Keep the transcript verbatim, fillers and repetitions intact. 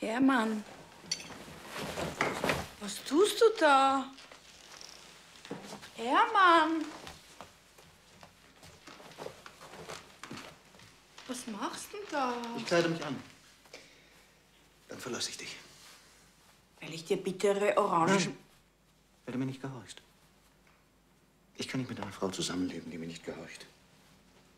Hermann, was tust du da? Hermann! Was machst du denn da? Ich kleide mich an. Dann verlasse ich dich. Weil ich dir bittere Orangen... Nein, weil du mir nicht gehorchst. Ich kann nicht mit einer Frau zusammenleben, die mir nicht gehorcht.